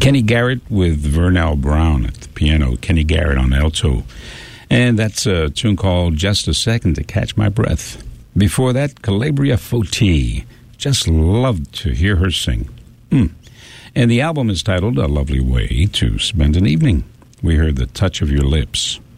Kenny Garrett with Vernell Brown at the piano, Kenny Garrett on alto. And that's a tune called Just a Second to Catch My Breath. Before that, Calabria Foti. Just loved to hear her sing. And the album is titled A Lovely Way to Spend an Evening. We heard The Touch of Your Lips.